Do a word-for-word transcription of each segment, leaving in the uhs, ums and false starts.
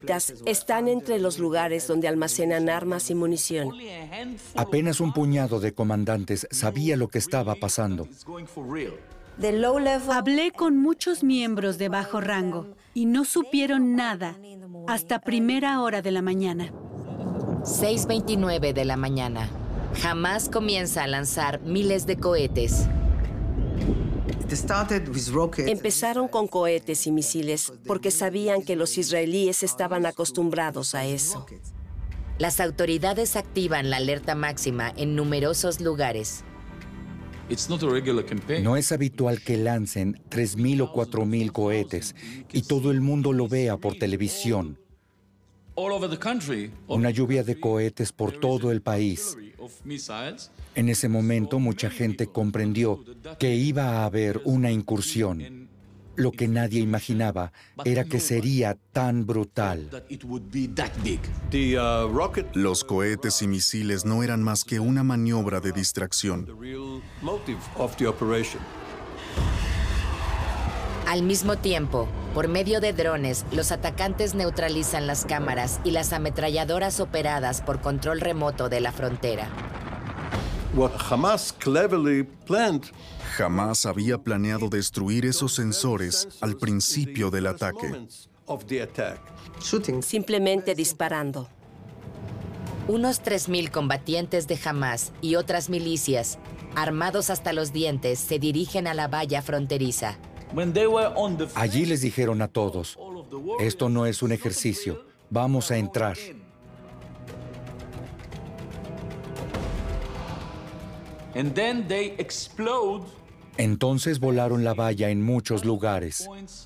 están entre los lugares donde almacenan armas y munición. Apenas un puñado de comandantes sabía lo que estaba pasando. Hablé con muchos miembros de bajo rango y no supieron nada hasta primera hora de la mañana. seis veintinueve de la mañana. Hamás comienza a lanzar miles de cohetes. Empezaron con cohetes y misiles porque sabían que los israelíes estaban acostumbrados a eso. Las autoridades activan la alerta máxima en numerosos lugares. No es habitual que lancen tres mil o cuatro mil cohetes y todo el mundo lo vea por televisión. Una lluvia de cohetes por todo el país. En ese momento, mucha gente comprendió que iba a haber una incursión. Lo que nadie imaginaba era que sería tan brutal. Los cohetes y misiles no eran más que una maniobra de distracción. Al mismo tiempo, por medio de drones, los atacantes neutralizan las cámaras y las ametralladoras operadas por control remoto de la frontera. Hamás había planeado destruir esos sensores al principio del ataque. Simplemente disparando. Unos tres mil combatientes de Hamás y otras milicias, armados hasta los dientes, se dirigen a la valla fronteriza. Allí les dijeron a todos, esto no es un ejercicio, vamos a entrar. Entonces volaron la valla en muchos lugares.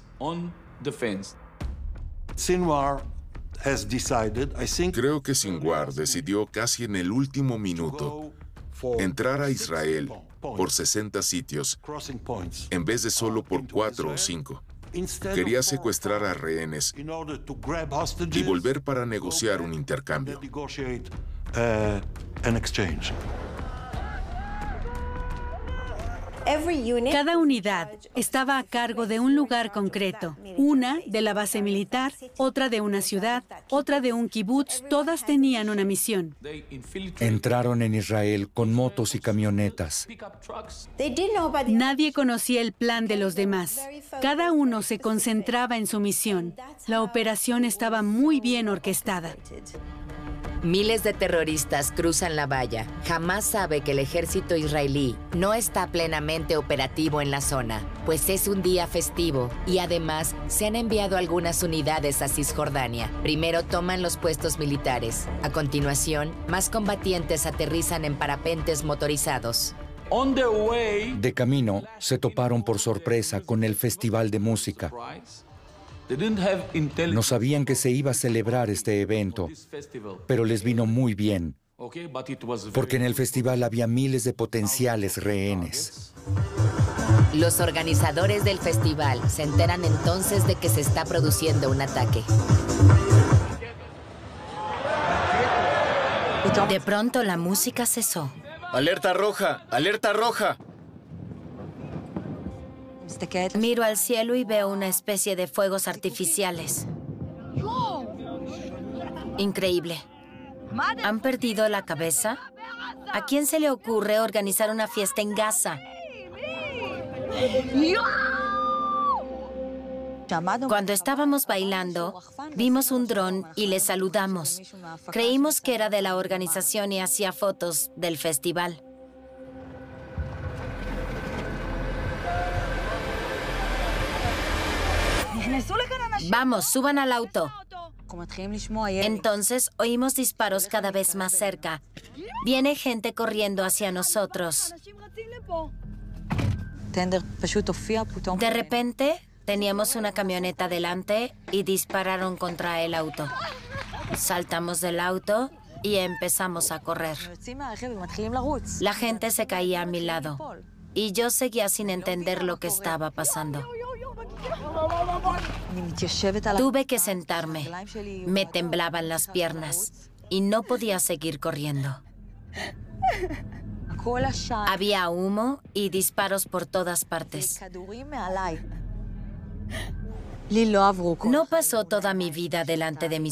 Creo que Sinwar decidió casi en el último minuto entrar a Israel por sesenta sitios, en vez de solo por cuatro o cinco. Quería secuestrar a rehenes y volver para negociar un intercambio. Cada unidad estaba a cargo de un lugar concreto. Una de la base militar, otra de una ciudad, otra de un kibutz. Todas tenían una misión. Entraron en Israel con motos y camionetas. Nadie conocía el plan de los demás. Cada uno se concentraba en su misión. La operación estaba muy bien orquestada. Miles de terroristas cruzan la valla. Hamás sabe que el ejército israelí no está plenamente operativo en la zona, pues es un día festivo y además se han enviado algunas unidades a Cisjordania. Primero toman los puestos militares. A continuación, más combatientes aterrizan en parapentes motorizados. De camino, se toparon por sorpresa con el festival de música. No sabían que se iba a celebrar este evento, pero les vino muy bien, porque en el festival había miles de potenciales rehenes. Los organizadores del festival se enteran entonces de que se está produciendo un ataque. De pronto la música cesó. ¡Alerta roja! ¡Alerta roja! Miro al cielo y veo una especie de fuegos artificiales. Increíble. ¿Han perdido la cabeza? ¿A quién se le ocurre organizar una fiesta en Gaza? Cuando estábamos bailando, vimos un dron y le saludamos. Creímos que era de la organización y hacía fotos del festival. Vamos, suban al auto. Entonces oímos disparos cada vez más cerca. Viene gente corriendo hacia nosotros. De repente, teníamos una camioneta delante y dispararon contra el auto. Saltamos del auto y empezamos a correr. La gente se caía a mi lado y yo seguía sin entender lo que estaba pasando. Tuve que sentarme. Me temblaban las piernas y no podía seguir corriendo. Había humo y disparos por todas partes. No pasó toda mi vida delante de mis